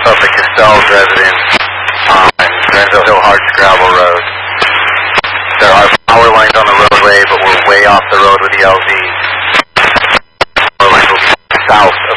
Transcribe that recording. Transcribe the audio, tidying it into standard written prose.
of the Castells residence on Granville Hill Hardscrabble Road. There are power lines on the roadway, but we're way off the road with the LZ. Power lines will be south